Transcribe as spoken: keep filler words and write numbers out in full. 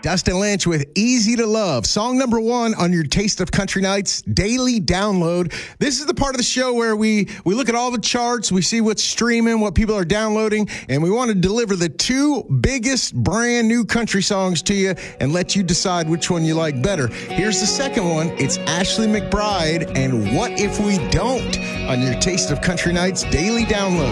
Dustin Lynch with Easy to Love, song number one on your Taste of Country Nights daily download. This is the part of the show where we, we look at all the charts, we see what's streaming, what people are downloading, and we want to deliver the two biggest brand new country songs to you and let you decide which one you like better. Here's the second one. It's Ashley McBryde and What If We Don't on your Taste of Country Nights daily download.